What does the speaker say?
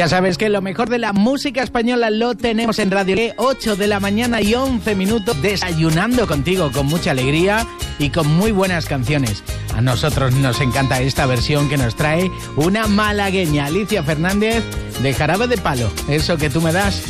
Ya sabes que lo mejor de la música española lo tenemos en Radio Le, 8 de la mañana y 11 minutos, desayunando contigo con mucha alegría y con muy buenas canciones. A nosotros nos encanta esta versión que nos trae una malagueña, Alicia Fernández, de Jarabe de Palo. Eso que tú me das,